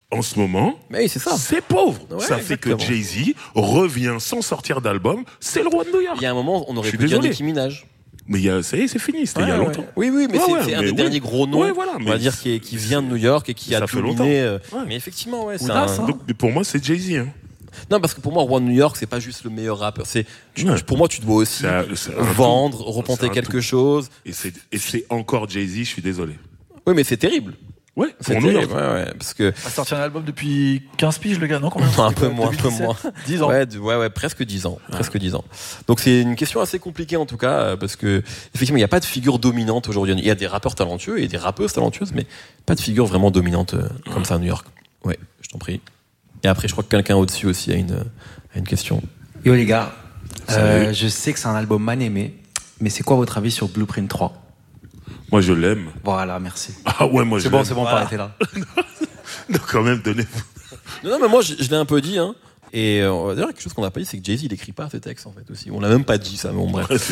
en ce moment, mais c'est ça. C'est pauvre. Ouais, ça exactement. fait que Jay-Z revient sans sortir d'album. C'est le roi de New York. Il y a un moment, on aurait Je suis pu dire désolé. Nicki Minaj. Mais ça y est, c'est fini. C'était il y a longtemps. Oui, mais c'est un des derniers gros noms, on va dire, qui vient de New York et qui a dominé. Mais effectivement, c'est un... Donc, pour moi, c'est Jay-Z. Hein. Non, parce que pour moi, Roi de New York, c'est pas juste le meilleur rappeur. Pour moi, tu dois aussi vendre, remonter quelque chose. Et c'est encore Jay-Z, je suis désolé. Oui, mais c'est terrible. Ouais, c'est pour New York. Parce que... Il a sorti un album depuis 15 piges, le gars, non? Un peu moins. 10 ans. Ouais, presque 10 ans. Presque 10 ans. Donc c'est une question assez compliquée, en tout cas, parce que, effectivement, il n'y a pas de figure dominante aujourd'hui. Il y a des rappeurs talentueux et des rappeuses talentueuses, mais pas de figure vraiment dominante comme ça à New York. Ouais, je t'en prie. Et après, je crois que quelqu'un au-dessus aussi a une question. Yo les gars, je sais que c'est un album mal aimé, mais c'est quoi votre avis sur Blueprint 3? Moi, je l'aime. Voilà, merci. Ah ouais, moi, c'est bon, on peut arrêter là. Donc, quand même, donnez-vous. Non, mais moi, je l'ai un peu dit, hein. Et d'ailleurs, quelque chose qu'on n'a pas dit, c'est que Jay-Z, il écrit pas ses textes, en fait, aussi. On l'a même pas dit, ça, mais bon, bref.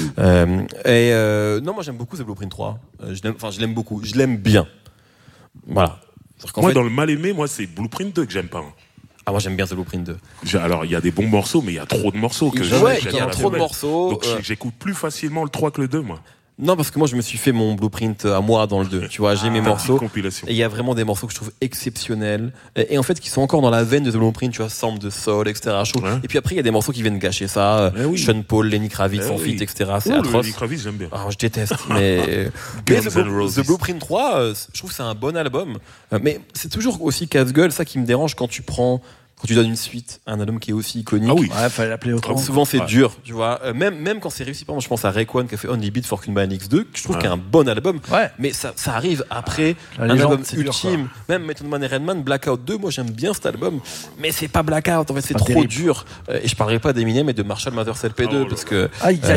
Non, moi, j'aime beaucoup The Blueprint 3. Je l'aime beaucoup. Je l'aime bien. Voilà. Moi, dans le mal aimé, moi, c'est Blueprint 2 que j'aime pas. Hein. Ah, moi, j'aime bien The Blueprint 2. Alors, il y a des bons morceaux, mais il y a trop de morceaux que il y a trop de morceaux. Donc, j'écoute plus facilement le 3 que le 2, moi. Non, parce que moi, je me suis fait mon blueprint à moi dans le 2. Tu vois, j'ai mes morceaux. Et il y a vraiment des morceaux que je trouve exceptionnels. Et en fait, qui sont encore dans la veine de The Blueprint, tu vois, sample de soul, etc. Et puis après, il y a des morceaux qui viennent gâcher ça. Sean Paul, Lenny Kravitz en feat, etc. C'est atroce. Lenny Kravitz, j'aime bien. Je déteste. Mais The Blueprint 3, je trouve que c'est un bon album. Mais c'est toujours aussi casse-gueule, ça qui me dérange quand tu donnes une suite à un album qui est aussi iconique. Ah oui. Ouais, fallait l'appeler autrement. Souvent, c'est dur, tu vois. Même quand c'est réussi, par exemple, je pense à Rayquan qui a fait Only Beat for Queen by X2, que je trouve qu'il y a un bon album. Ouais. Mais ça arrive après un album ultime. Dur, même Method Man et Redman, Blackout 2, moi j'aime bien cet album. Mais c'est pas Blackout, en fait, c'est trop terrible. Dur. Et je parlerai pas d'Eminem mais de Marshall Mathers LP2 parce que.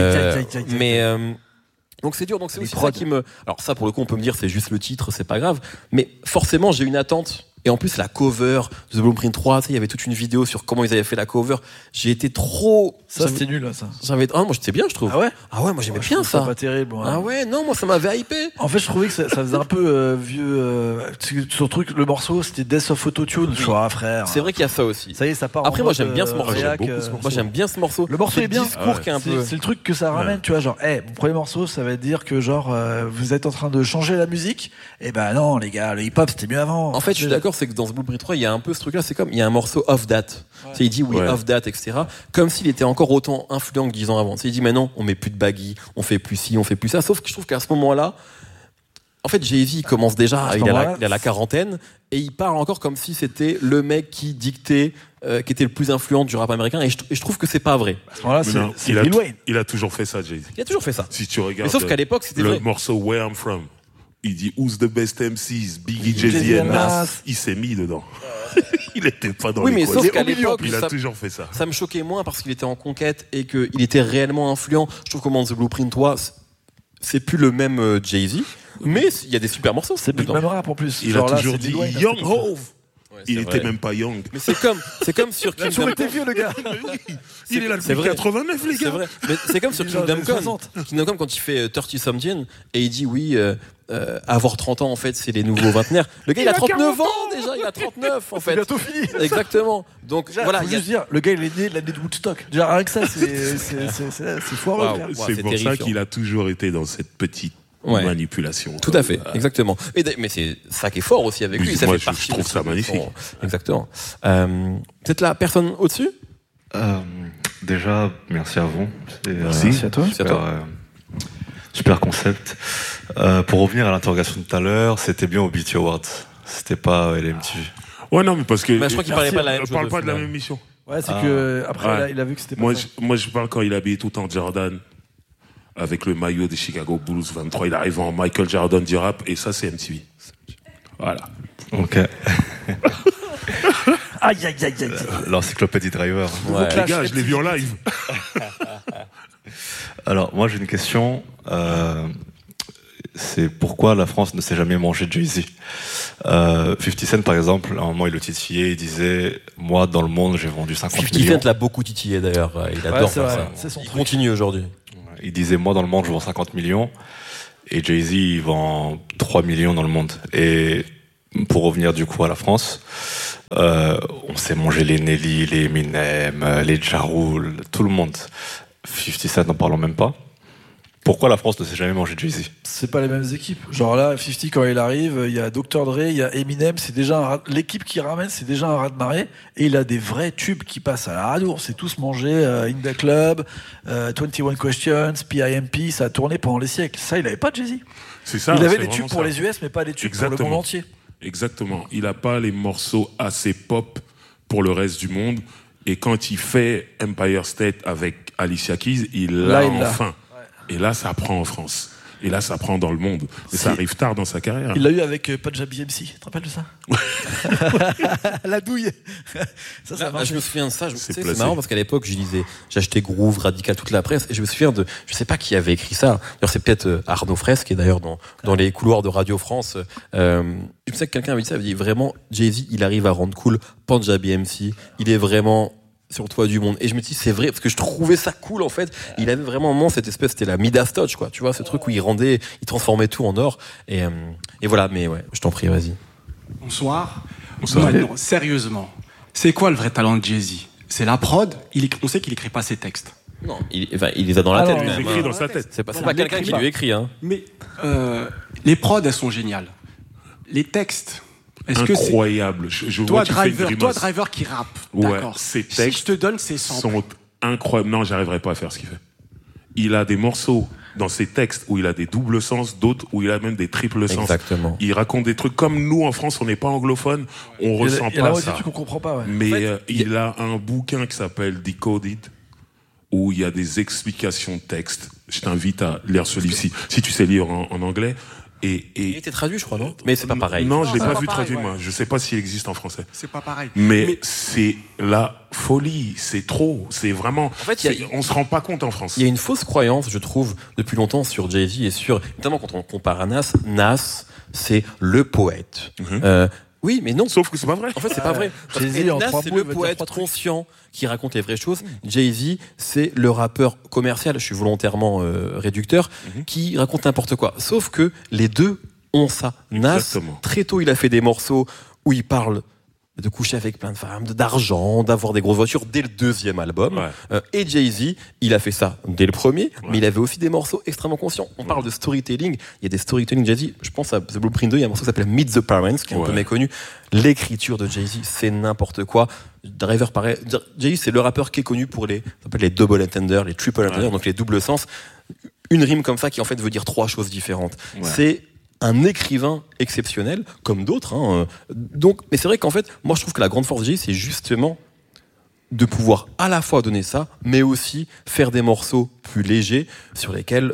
Donc c'est dur, donc c'est aussi ça qui me. Alors ça, pour le coup, on peut me dire c'est juste le titre, c'est pas grave. Mais forcément, j'ai une attente. Et en plus, la cover de The Blueprint 3, il y avait toute une vidéo sur comment ils avaient fait la cover. J'ai été trop... Ça, c'était nul, là, ça. moi, c'était bien, je trouve. Ah ouais, moi, j'aimais bien ça. C'est pas terrible. Ouais. Ah ouais, non, moi, ça m'avait hypé. En fait, je trouvais que ça faisait un peu vieux... Sur le truc, le morceau, c'était Death of Autotune. Je crois, frère. C'est vrai qu'il y a ça aussi. Ça y est, ça part. Après, moi, j'aime bien ce morceau. Moi, j'aime bien ce morceau. Le morceau est bien. C'est le truc que ça ramène, tu vois, genre, mon premier morceau, ça va dire que, genre, vous êtes en train de changer la musique. Eh ben non, les gars, le hip-hop, c'était mieux avant. En fait, je suis d'accord, c'est que dans ce Blueprint 3, il y a un peu ce truc-là, c'est comme, il y a un morceau off date. Il dit off date, etc. Comme s'il était encore autant influent que 10 ans avant. Il dit, mais non, on met plus de baggy, on fait plus ci, on fait plus ça. Sauf que je trouve qu'à ce moment-là, en fait, Jay-Z commence déjà, il a la quarantaine, et il parle encore comme si c'était le mec qui dictait, qui était le plus influent du rap américain, et je trouve que c'est pas vrai. C'est Lil Wayne. Il a toujours fait ça, Jay-Z. Il a toujours fait ça. Si tu regardes. Mais sauf qu'à l'époque, c'était le vrai. morceau Where I'm From. Il dit Who's the best MCs? Biggie, Jay-Z et Nas. Il s'est mis dedans. Il était pas dans les mais sauf qu'à l'époque, il a toujours fait ça. Ça me choquait moins parce qu'il était en conquête et qu'il était réellement influent. Je trouve que The Blueprint 3, c'est plus le même Jay-Z, mais il y a des super morceaux. C'est plus le même rap en plus. Il a toujours dit Young Hove. Il était même pas young. Mais c'est comme sur Kingdom Come. Il a toujours été vieux, le gars. Il est là depuis 89, les gars. C'est vrai. Mais c'est comme sur Kingdom Come. Kingdom Come, quand il fait 30 Something, et il dit avoir 30 ans, en fait, c'est les nouveaux vingtenaires. Le gars, il a 39 ans déjà, il a 39, en fait. C'est bientôt fini. Exactement. Donc, déjà, voilà. Faut juste dire, le gars, il est né l'année de Woodstock. Déjà, rien que ça, c'est foireux. C'est pour ça qu'il a toujours été dans cette petite manipulation. Tout à fait, exactement. Mais c'est ça qui est fort aussi avec lui. Ça moi, fait partie je trouve ça magnifique. Exactement. Peut-être la personne au-dessus. Déjà, merci à vous. Merci à toi. Super concept. Pour revenir à l'interrogation de tout à l'heure, c'était bien au BET Awards. C'était pas LMTV. Ouais, non, mais parce que. Mais je crois qu'il parlait pas de la même chose. On parle pas de la même mission. Ouais, c'est que après, il a vu que c'était pas ça. Moi, je parle quand il habillait tout en Jordan. Avec le maillot des Chicago Bulls 23, il arrive en Michael Jordan du rap, et ça, c'est MTV. Voilà. Ok. Aïe. L'encyclopédie Driver. Ouais. Les gars, je l'ai vu en live. Alors, moi, j'ai une question. C'est pourquoi la France ne s'est jamais mangé de Jay-Z. 50 Cent, par exemple, à un moment, il le titillait, il disait « Moi, dans le monde, j'ai vendu 50 millions. » 50 Cent l'a beaucoup titillé, d'ailleurs. Il adore faire ça. Il continue aujourd'hui. Il disait « Moi, dans le monde, je vends 50 millions. » Et Jay-Z, il vend 3 millions dans le monde. Et pour revenir, du coup, à la France, On s'est mangé les Nelly, les Eminem, les Ja Rule, tout le monde. 50 Cent, n'en parlons même pas. Pourquoi la France ne s'est jamais mangé Jay-Z? C'est pas les mêmes équipes. Genre là, 50 quand il arrive, il y a Dr. Dre, il y a Eminem, c'est déjà l'équipe qui ramène, c'est déjà un raz-de-marée. Et il a des vrais tubes qui passent à la radio. On s'est tous mangé In The Club, 21 Questions, PIMP, ça a tourné pendant les siècles. Ça, il avait pas de Jay-Z. C'est ça. Il avait c'est des tubes pour ça. les US, mais pas des tubes pour le monde entier. Exactement. Il a pas les morceaux assez pop pour le reste du monde. Et quand il fait Empire State avec Alicia Keys, il l'a enfin. Et là, ça prend en France. Et là, ça prend dans le monde. Mais ça arrive tard dans sa carrière. Il l'a eu avec Punjabi MC. Tu te rappelles de ça? La douille. Ça marche. Je me souviens de ça. C'est marrant parce qu'à l'époque, j'achetais Groove, Radical, toute la presse. Et je me souviens je sais pas qui avait écrit ça. D'ailleurs, c'est peut-être Arnaud Fraisse, qui est d'ailleurs dans les couloirs de Radio France. Je sais que quelqu'un avait dit ça. Il avait dit vraiment, Jay-Z, il arrive à rendre cool Punjabi MC. Il est vraiment sur le toit du monde. Et je me dis, c'est vrai, parce que je trouvais ça cool, en fait. Il avait vraiment un moment, cette espèce, c'était la Midas Touch, quoi. Tu vois, ce truc où il transformait tout en or. Et voilà, mais ouais, je t'en prie, vas-y. Bonsoir. Maintenant, sérieusement, c'est quoi le vrai talent de Jay-Z? C'est la prod? On sait qu'il écrit pas ses textes. Non, il les a dans la tête, quand même. Il écrit dans sa tête. C'est pas quelqu'un qui lui écrit, hein. Mais, les prods, elles sont géniales. Les textes, est-ce que c'est incroyable. Je vois toi, Driver qui rappe, d'accord. Ces Si textes je te donne ces samples sont incroyables. Non, j'arriverai pas à faire ce qu'il fait. Il a des morceaux dans ses textes où il a des doubles sens, d'autres où il a même des triples sens. Exactement. Il raconte des trucs comme nous en France, on n'est pas anglophone, on ressent pas ça. Tu comprends pas, ouais. Mais en fait, il a un bouquin qui s'appelle Decoded où il y a des explications de textes. Je t'invite à lire ce livre-ci, si tu sais lire en anglais. Il était traduit, je crois, non? Mais c'est pas pareil. Non, je l'ai pas vu pareil, traduit, ouais. moi. Je sais pas s'il existe en français. c'est pas pareil. Mais c'est la folie, c'est trop, c'est vraiment. En fait, on se rend pas compte en France. Il y a une fausse croyance, je trouve, depuis longtemps sur Jay-Z et notamment quand on compare à Nas. Nas, c'est le poète. Oui, mais non. Sauf que c'est pas vrai. En fait, c'est pas vrai. Parce Jay-Z, que en Nas, 3 c'est mots, le il va dire poète 3 trucs. conscient qui raconte les vraies choses. Jay-Z, c'est le rappeur commercial, je suis volontairement réducteur, qui raconte n'importe quoi. Sauf que les deux ont ça. Nas, Exactement. très tôt, il a fait des morceaux où il parle de coucher avec plein de femmes, d'argent, d'avoir des grosses voitures dès le 2e album. Ouais. Et Jay-Z, il a fait ça dès le premier, mais il avait aussi des morceaux extrêmement conscients. On parle de storytelling, il y a des storytelling Jay-Z, je pense à The Blueprint 2, il y a un morceau qui s'appelle Meet the Parents, qui est un peu méconnu. L'écriture de Jay-Z, c'est n'importe quoi. Driver, pareil. Jay-Z, c'est le rappeur qui est connu pour les double entenders, les triple entenders, donc les doubles sens. Une rime comme ça qui en fait veut dire 3 choses différentes. Ouais. C'est un écrivain exceptionnel, comme d'autres. Donc, mais c'est vrai qu'en fait, moi je trouve que la grande force de Jay-Z, c'est justement de pouvoir à la fois donner ça, mais aussi faire des morceaux plus légers sur lesquels...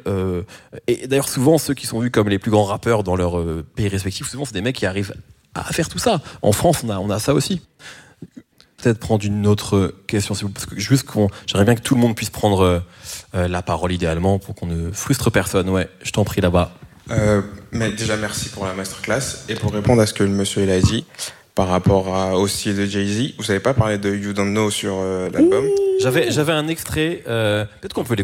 et d'ailleurs, souvent, ceux qui sont vus comme les plus grands rappeurs dans leur pays respectifs, souvent, c'est des mecs qui arrivent à faire tout ça. En France, on a ça aussi. Peut-être prendre une autre question, parce que j'aimerais bien que tout le monde puisse prendre la parole idéalement pour qu'on ne frustre personne. Ouais, je t'en prie là-bas. Mais déjà merci pour la masterclass et pour répondre à ce que le monsieur il a dit par rapport au style de Jay-Z. Vous n'avez pas parlé de You Don't Know sur l'album? J'avais un extrait, peut-être qu'on peut l'écouter.